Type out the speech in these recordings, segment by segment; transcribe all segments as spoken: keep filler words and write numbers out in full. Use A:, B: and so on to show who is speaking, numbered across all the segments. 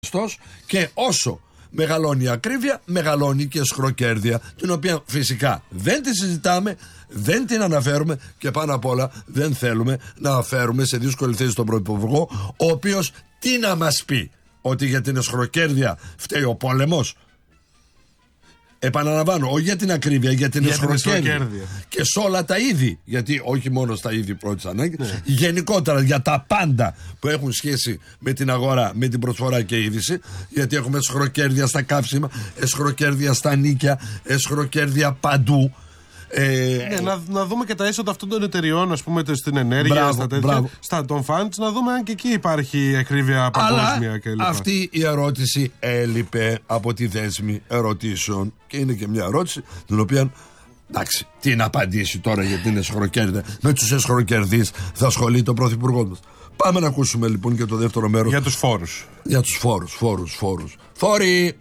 A: Και όσο μεγαλώνει η ακρίβεια, μεγαλώνει και σχροκέρδεια, την οποία φυσικά δεν τη συζητάμε, δεν την αναφέρουμε και πάνω απ' όλα δεν θέλουμε να φέρουμε σε δύσκολη θέση τον Πρωθυπουργό, ο οποίος τι να μας πει, ότι για την εσχροκέρδεια φταίει ο πόλεμος? Επαναλαμβάνω, όχι για την ακρίβεια, για την εσχροκέρδεια. Και σε όλα τα είδη, γιατί όχι μόνο στα είδη πρώτης ανάγκης, ναι. Γενικότερα για τα πάντα που έχουν σχέση με την αγορά, με την προσφορά και είδηση, γιατί έχουμε εσχροκέρδεια στα καύσιμα, εσχροκέρδεια στα νίκια, εσχροκέρδεια παντού. Ε,
B: ναι, να, να δούμε και τα έσοδα αυτών των εταιριών, ας πούμε, στην ενέργεια, μπράβο, στα τέτοια, μπράβο. Στα των funds, να δούμε αν και εκεί υπάρχει ακρίβεια παγκόσμια κλπ.
A: Αυτή η ερώτηση έλειπε από τη δέσμη ερωτήσεων και είναι και μια ερώτηση την οποία, εντάξει, τι να απαντήσει τώρα για την εσχροκέρδεια? Με τους εσχροκερδείς θα ασχολείται ο Πρωθυπουργός μας. Πάμε να ακούσουμε λοιπόν και το δεύτερο μέρος.
B: Για τους φόρους.
A: Για τους φόρους, φόρους, φόρους. Φόροι!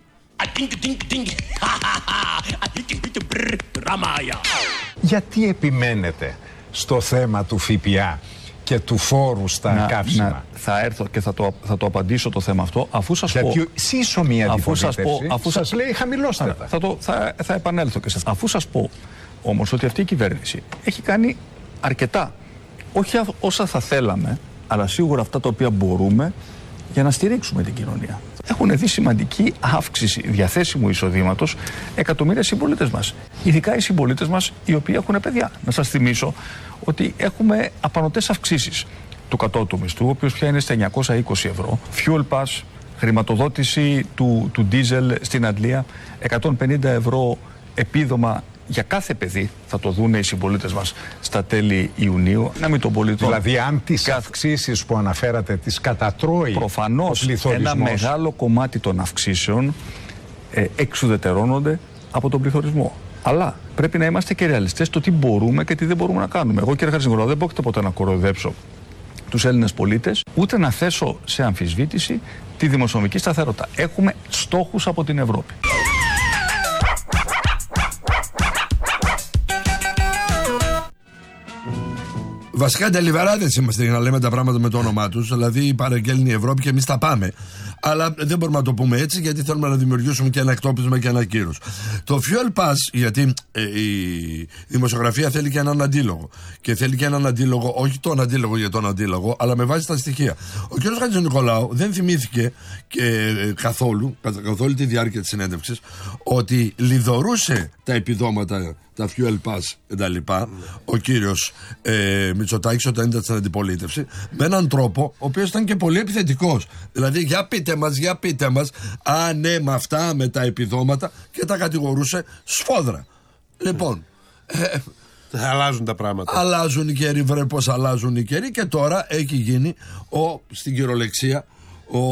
C: Γιατί επιμένετε στο θέμα του ΦΠΑ και του φόρου στα να, καύσιμα?
D: Να, θα έρθω και θα το, θα το απαντήσω το θέμα αυτό, αφού σας
C: για
D: πω...
C: Για σύσσωμη αντιπολίτευση,
D: αφού
C: σας λέει χαμηλώστε τα.
D: Θα, το, θα, θα επανέλθω και σε αυτό. Αφού σας πω όμως ότι αυτή η κυβέρνηση έχει κάνει αρκετά, όχι όσα θα θέλαμε, αλλά σίγουρα αυτά τα οποία μπορούμε για να στηρίξουμε την κοινωνία. Έχουν δει σημαντική αύξηση διαθέσιμου εισοδήματος εκατομμύρια συμπολίτες μας. Ειδικά οι συμπολίτες μας οι οποίοι έχουν παιδιά. Να σας θυμίσω ότι έχουμε απανωτές αυξήσεις του κατώτατου μισθού, ο οποίος πια είναι στα εννιακόσια είκοσι ευρώ, fuel pass, χρηματοδότηση του, του ντίζελ στην Αντλία, εκατόν πενήντα ευρώ επίδομα για κάθε παιδί, θα το δούνε οι συμπολίτες μας στα τέλη Ιουνίου. Να μην τον πολίτων.
C: Δηλαδή, αν τις κάθε... αυξήσεις που αναφέρατε τις κατατρώει
D: προφανώς, ένα μεγάλο κομμάτι των αυξήσεων ε, εξουδετερώνονται από τον πληθωρισμό. Αλλά πρέπει να είμαστε και ρεαλιστές στο τι μπορούμε και τι δεν μπορούμε να κάνουμε. Εγώ, κύριε Χατζηνικολάου, δεν πρόκειται ποτέ να κοροϊδέψω τους Έλληνες πολίτες, ούτε να θέσω σε αμφισβήτηση τη δημοσιονομική σταθερότητα. Έχουμε στόχους από την Ευρώπη.
A: Βασικά τελειβεράδες είμαστε για να λέμε τα πράγματα με το όνομά τους. Δηλαδή παραγγέλνει η Ευρώπη και εμείς τα πάμε. Αλλά δεν μπορούμε να το πούμε έτσι, γιατί θέλουμε να δημιουργήσουμε και ένα εκτόπισμα και ένα κύρος. Το fuel pass, γιατί ε, η δημοσιογραφία θέλει και έναν αντίλογο. Και θέλει και έναν αντίλογο, όχι τον αντίλογο για τον αντίλογο, αλλά με βάση τα στοιχεία. Ο κ. Χατζηνικολάου δεν θυμήθηκε και ε, καθόλου, καθ' όλη τη διάρκεια της συνέντευξης, ότι λιδωρούσε τα επιδόματα, τα fuel pass κτλ. Mm. Ο κύριος ε, Μητσοτάκης όταν ήταν στην αντιπολίτευση, με έναν τρόπο ο οποίος ήταν και πολύ επιθετικός. Δηλαδή, για πείτε μας, για πείτε μας, α ναι, με αυτά, με τα επιδόματα, και τα κατηγορούσε σφόδρα. Mm. Λοιπόν. Ε,
B: αλλάζουν τα πράγματα.
A: Αλλάζουν οι καιροί, βρε πως αλλάζουν οι καιροί, και τώρα έχει γίνει ο, στην κυριολεξία, ο.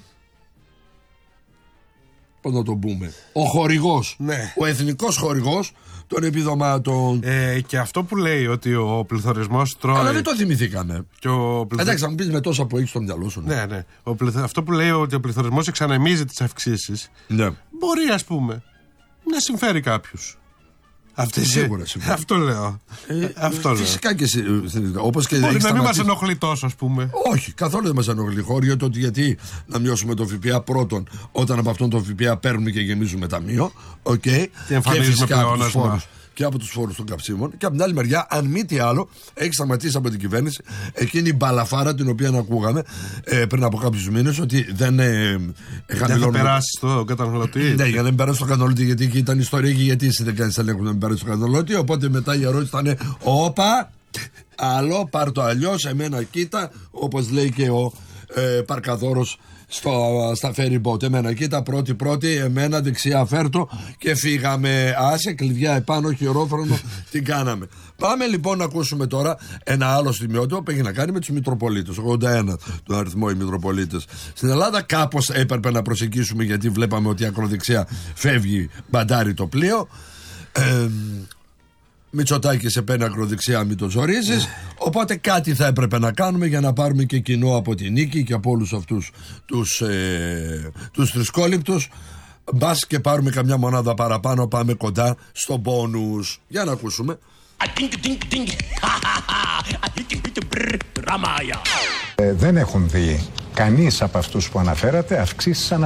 A: Πώς να το πούμε, ο χορηγός,
B: ναι.
A: Ο εθνικός χορηγός των επιδομάτων.
B: Ε, και αυτό που λέει ότι ο πληθωρισμός τρώει.
A: Αλλά δεν το θυμηθήκαμε.
B: Και ο πληθω...
A: Εντάξει, θα μου πεις με τόσα που έχεις στο μυαλό σου.
B: Ναι, ναι. ναι. Ο πληθ... Αυτό που λέει ότι ο πληθωρισμός εξανεμίζει τις αυξήσεις.
A: Ναι.
B: Μπορεί, ας πούμε, να συμφέρει κάποιους. Αυτή
A: σίγουρα συμφέρει.
B: Αυτό λέω.
A: Ε,
B: αυτό
A: φυσικά
B: λέω.
A: και, όπως και
B: μπορεί να μην μας ενοχλεί τόσο, ας πούμε.
A: Όχι, καθόλου δεν μας ενοχλεί. Χώριο το ότι γιατί να μειώσουμε το ΦΠΑ πρώτον, όταν από αυτόν το ΦΠΑ παίρνουμε και γεμίζουμε ταμείο. Okay,
B: και εμφανίζουμε πλεόνασμα.
A: Και από τους φόρους των καυσίμων. Και από την άλλη μεριά, αν μη τι άλλο, έχει σταματήσει από την κυβέρνηση εκείνη η μπαλαφάρα την οποία ακούγαμε ε, πριν από κάποιους μήνες, ότι δεν ε,
B: χαμηλώνουμε. Δεν θα περάσει στο καταναλωτή.
A: Ναι, για να μην περάσει στο καταναλωτή, γιατί εκεί ήταν η ιστορία, και γιατί εσύ δεν κάνεις ελέγχου να μην περάσει στο καταναλωτή. Οπότε μετά η ερώτηση ήταν, όπα, άλλο, πάρ' το αλλιώς, εμένα κοίτα, όπως λέει και ο ε, Παρκαδόρος στο, στα ferry boat. Εμένα κοίτα, πρώτη πρώτη, εμένα δεξιά φέρτο, και φύγαμε. Άσε, κλειδιά επάνω, χειρόφρονο, την κάναμε. Πάμε λοιπόν να ακούσουμε τώρα ένα άλλο σημειότυπο που έχει να κάνει με τους Μητροπολίτες. ογδόντα ένα το αριθμό οι Μητροπολίτες. Στην Ελλάδα κάπως έπρεπε να προσεγγίσουμε, γιατί βλέπαμε ότι ακροδεξιά φεύγει μπαντάρι το πλοίο. Ε, Μητσοτάκη σε πένα ακροδεξιά, μην το ζορίζεις. Οπότε κάτι θα έπρεπε να κάνουμε για να πάρουμε και κοινό από την νίκη και από όλους αυτούς τους, ε, τους τρισκόληπτους. Μπας και πάρουμε καμιά μονάδα παραπάνω, πάμε κοντά στο μπόνους. Για να ακούσουμε.
C: Ε, δεν έχουν δει κανείς από αυτούς που αναφέρατε αυξήσεις